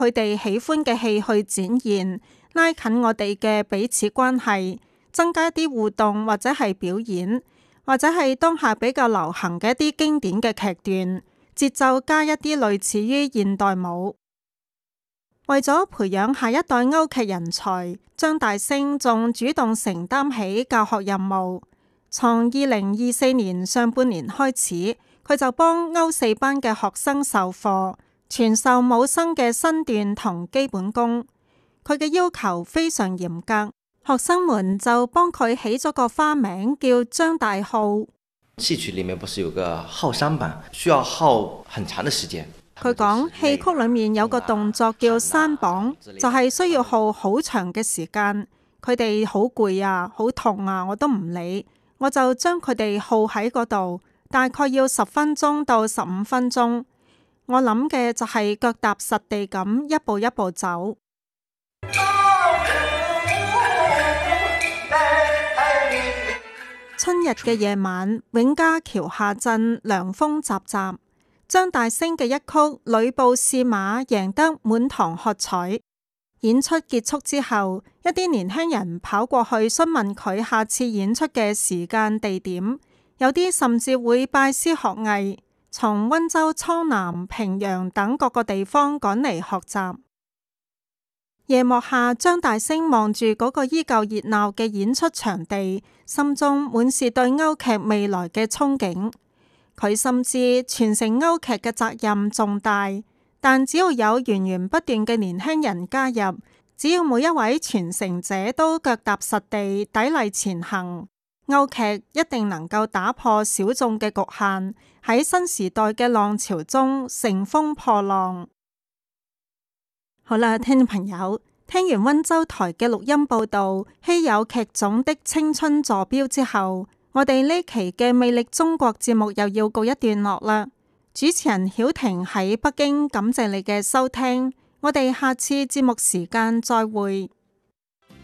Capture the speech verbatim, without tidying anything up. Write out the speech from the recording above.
佢哋喜歡嘅戲去展現，拉近我哋嘅彼此關係，增加一啲互動或者係表演，或者係當下比較流行嘅一啲經典嘅劇段，節奏加一啲類似於現代舞。為咗培養下一代歐劇人才，張大聲仲主動承擔起教學任務。從二零二四年上半年開始，佢就幫歐四班嘅學生授課，傳授武生嘅身段同基本功。佢嘅要求非常嚴格，學生們就幫佢起咗個花名叫張大浩。 戲曲裏面不是有個耗三板，需要耗很長的時間。 佢講戲曲裏面有個動作叫山綁，就係需要耗好長嘅時間。佢哋好攰啊，好痛啊，我都唔理，我就將佢哋耗喺嗰度，大概要十分鐘到十五分鐘。我諗嘅就係腳踏實地咁一步一步走。春日嘅夜晚，永嘉橋下鎮涼風習習。張大聲嘅一曲《呂布試馬》贏得滿堂喝彩。演出結束之後，一啲年輕人跑過去詢問佢下次演出嘅時間地點，有啲甚至會拜師學藝，從溫州、蒼南、平陽等各個地方趕嚟學習。夜幕下，張大聲望住嗰個依舊熱鬧嘅演出場地，心中滿是對歐劇未來嘅憧憬。佢深知傳承歐劇嘅責任重大，但只要有源源不斷嘅年輕人加入，只要每一位傳承者都腳踏實地、砥礪前行，歐劇一定能夠打破小眾嘅局限，喺新時代嘅浪潮中乘風破浪。好啦，聽眾朋友，聽完溫州台嘅錄音報道，稀有劇種的青春坐標之後，我哋呢期嘅魅力中國節目又要告一段落啦。主持人曉婷喺北京，感謝你嘅收聽，我哋下次節目時間再會。